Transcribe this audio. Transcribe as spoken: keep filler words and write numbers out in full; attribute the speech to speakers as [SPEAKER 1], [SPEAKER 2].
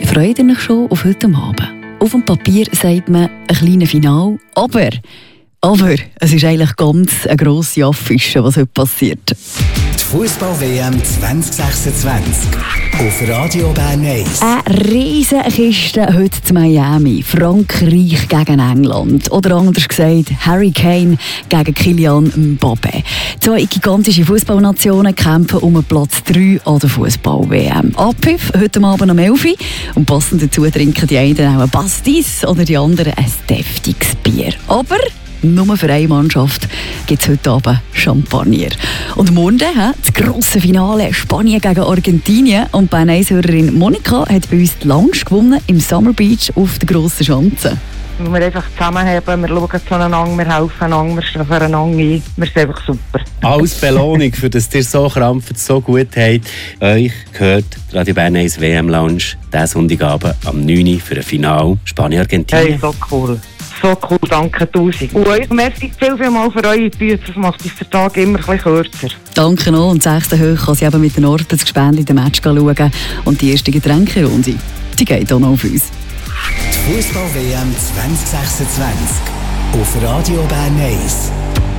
[SPEAKER 1] Freut ihr euch schon auf heute Abend? Auf dem Papier sagt man ein kleines Finale, aber, aber es ist eigentlich ganz eine grosse Affische, was heute passiert.
[SPEAKER 2] Die Fußball-W M zwanzig sechsundzwanzig auf Radio Bern eins.
[SPEAKER 1] Eine riesige Kiste heute zu Miami. Frankreich gegen England. Oder anders gesagt, Harry Kane gegen Kylian Mbappé. Zwei gigantische Fußballnationen kämpfen um Platz drei an der Fußball-W M. Abpfiff heute Abend um elf Uhr. Und passend dazu trinken die einen auch ein Pastis oder die anderen ein deftiges Bier. Aber nur für eine Mannschaft gibt es heute Abend Champagner. Und morgen das grosse Finale Spanien gegen Argentinien. Und Bern eins-Hörerin Monika hat bei uns die Lounge gewonnen im Summer Beach auf der grossen Schanze.
[SPEAKER 3] Wir einfach zusammenhaben, wir schauen zueinander, wir helfen einander, wir stehen füreinander ein. Wir sind einfach super.
[SPEAKER 4] Als Belohnung, für das ihr so krampft, so gut habt, euch gehört die Radio Bern eins W M Lounge diesen Sonntagabend am neun Uhr für ein Finale Spanien-Argentinien.
[SPEAKER 3] Hey, so cool. So cool, danke tausend. Und euch merci viel, viel mal für eure Bücher, das macht uns den Tag immer ein bisschen kürzer.
[SPEAKER 1] Danke noch. Und sechsten Hoch kann sie eben mit den Ortensgespendli den Match schauen. Und die erste Getränkerunde, die geht auch noch auf uns.
[SPEAKER 2] Die Fußball-W M zwanzig sechsundzwanzig auf Radio Bern eins.